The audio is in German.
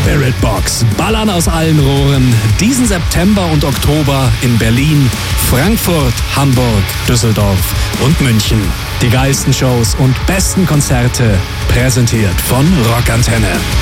Spiritbox. Ballern aus allen Rohren. Diesen September und Oktober in Berlin, Frankfurt, Hamburg, Düsseldorf und München. Die geilsten Shows und besten Konzerte präsentiert von Rockantenne.